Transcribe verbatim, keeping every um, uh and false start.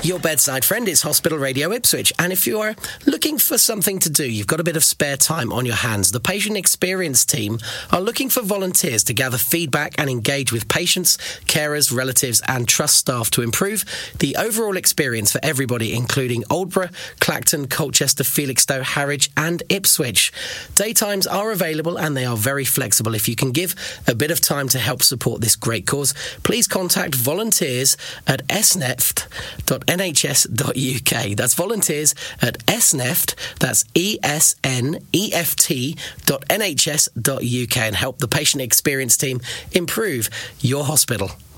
Your bedside friend is Hospital Radio Ipswich, and if you are looking for something to do, you've got a bit of spare time on your hands, the Patient Experience team are looking for volunteers to gather feedback and engage with patients, carers, relatives and trust staff to improve the overall experience for everybody, including Aldborough, Clacton, Colchester, Felixstowe, Harwich and Ipswich. Daytimes are available and they are very flexible. If you can give a bit of time to help support this great cause, please contact volunteers at s n e f t dot n h s dot u k. That's volunteers at s n e f t, that's E S N E F T dot N H S dot U K, and help the Patient Experience team improve your hospital.